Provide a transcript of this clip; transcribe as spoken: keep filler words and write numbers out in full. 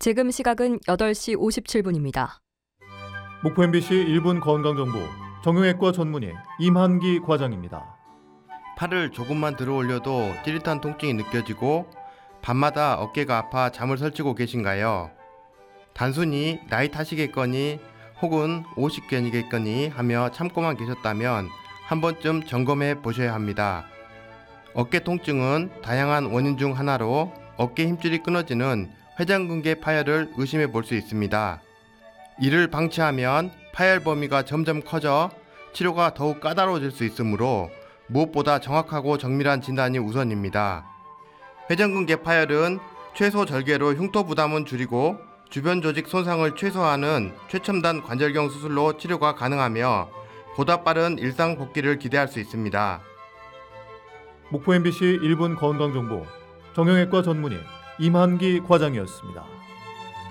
지금 시각은 여덟 시 오십칠 분입니다. 목포 엠비씨 일 분 건강정보 정형외과 전문의 임한기 과장입니다. 팔을 조금만 들어 올려도 찌릿한 통증이 느껴지고 밤마다 어깨가 아파 잠을 설치고 계신가요? 단순히 나이 탓이겠거니 혹은 오십견이겠거니 하며 참고만 계셨다면 한 번쯤 점검해 보셔야 합니다. 어깨 통증은 다양한 원인 중 하나로 어깨 힘줄이 끊어지는 회전근개 파열을 의심해 볼 수 있습니다. 이를 방치하면 파열 범위가 점점 커져 치료가 더욱 까다로워질 수 있으므로 무엇보다 정확하고 정밀한 진단이 우선입니다. 회전근개 파열은 최소 절개로 흉터 부담은 줄이고 주변 조직 손상을 최소화하는 최첨단 관절경 수술로 치료가 가능하며 보다 빠른 일상 복귀를 기대할 수 있습니다. 목포 엠비씨 일 분 건강정보 정형외과 전문의 임한기 과장이었습니다.